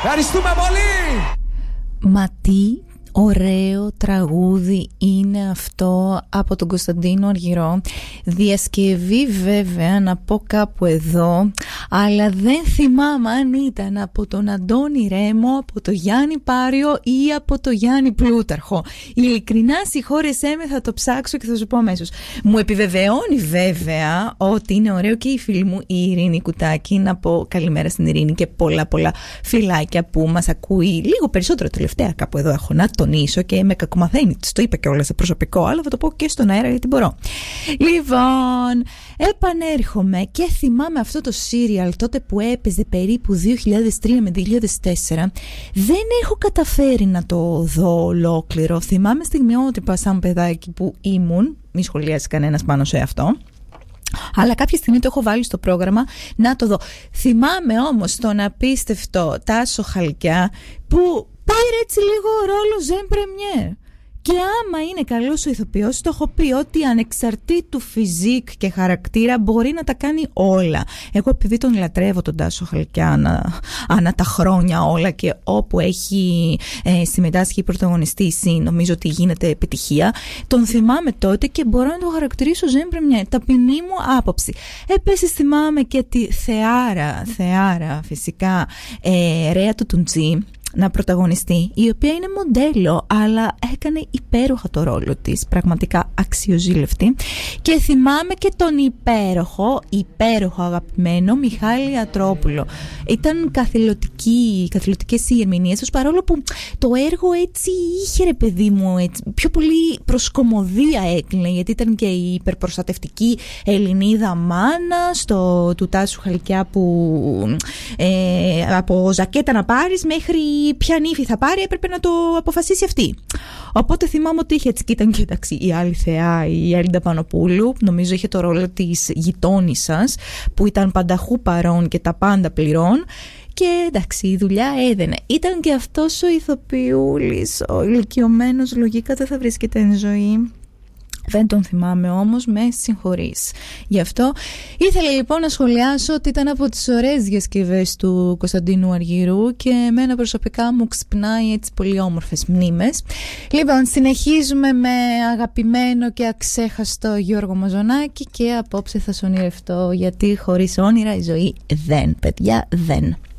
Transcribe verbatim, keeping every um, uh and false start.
Ευχαριστούμε πολύ. Μα τι ωραίο τραγούδι είναι αυτό από τον Κωνσταντίνο Αργυρό. Διασκευή βέβαια να πω κάπου εδώ, αλλά δεν θυμάμαι αν ήταν από τον Αντώνη Ρέμο, από τον Γιάννη Πάριο ή από τον Γιάννη Πλούταρχο. Ειλικρινά συγχώρεσέ με, θα το ψάξω και θα σου πω αμέσως. Μου επιβεβαιώνει βέβαια ότι είναι ωραίο και η φίλη μου η Ειρήνη Κουτάκη. Να πω καλημέρα στην Ειρήνη και πολλά πολλά φιλάκια που μας ακούει λίγο περισσότερο τελευταία κάπου εδώ έχω να τονίσω και με κακομαθαίνει. Της το είπα και όλα σε προσωπικό, αλλά θα το πω και στον αέρα γιατί μπορώ. Λοιπόν, επανέρχομαι και θυμάμαι αυτό το σύριαλ τότε που έπαιζε περίπου δύο χιλιάδες τρία με δύο χιλιάδες τέσσερα. Δεν έχω καταφέρει να το δω ολόκληρο. Θυμάμαι στιγμιότυπα σαν παιδάκι που ήμουν, μη σχολιάσει κανένας πάνω σε αυτό, αλλά κάποια στιγμή το έχω βάλει στο πρόγραμμα να το δω. Θυμάμαι όμως τον απίστευτο Τάσο Χαλκιά που πήρε έτσι λίγο ρόλο Ζεν Πρεμιέρ. Και άμα είναι καλός ο ηθοποιός, το έχω πει ότι ανεξαρτήτου φιζίκ και χαρακτήρα μπορεί να τα κάνει όλα. Εγώ επειδή τον λατρεύω τον Τάσο Χαλκιά ανα, ανα τα χρόνια όλα και όπου έχει ε, συμμετάσχει ή πρωταγωνιστήσει νομίζω ότι γίνεται επιτυχία. Τον θυμάμαι τότε και μπορώ να το χαρακτηρίσω Ζεν Πρεμιέρ. Ταπεινή μου άποψη. Επίσης θυμάμαι και τη Θεάρα, Θεάρα φυσικά, ε, Ρέα του Τουντζή να πρωταγωνιστεί, η οποία είναι μοντέλο αλλά έκανε υπέροχα το ρόλο της, πραγματικά αξιοζήλευτη. Και θυμάμαι και τον υπέροχο υπέροχο αγαπημένο Μιχάλη Ατρόπουλο. Ήταν καθηλωτική, καθηλωτικές οι ερμηνείες τους, παρόλο που το έργο έτσι είχε ρε παιδί μου έτσι, πιο πολύ προς κωμωδία έκλεινε, γιατί ήταν και η υπερπροστατευτική Ελληνίδα μάνα στο του Τάσου Χαλκιά που ε, από ζακέτα να πάρεις μέχρι ποια νύφη θα πάρει έπρεπε να το αποφασίσει αυτή. Οπότε θυμάμαι ότι είχε έτσι, και ήταν και εντάξει, η άλλη θεά, η Έλληντα Πανοπούλου, νομίζω είχε το ρόλο της γειτόνισσας που ήταν πανταχού παρών και τα πάντα πληρών. Και εντάξει, η δουλειά έδαινε. Ήταν και αυτός ο ηθοποιούλης, ο ηλικιωμένος, λογικά δεν θα βρίσκεται εν ζωή. Δεν τον θυμάμαι όμως, με συγχωρείς. Γι' αυτό ήθελα λοιπόν να σχολιάσω ότι ήταν από τις ωραίες διασκευές του Κωνσταντίνου Αργυρού και εμένα προσωπικά μου ξυπνάει έτσι πολύ όμορφες μνήμες. Λοιπόν, συνεχίζουμε με αγαπημένο και αξέχαστο Γιώργο Μαζονάκη και απόψε θα σ' ονειρευτώ, γιατί χωρίς όνειρα η ζωή δεν, παιδιά, δεν.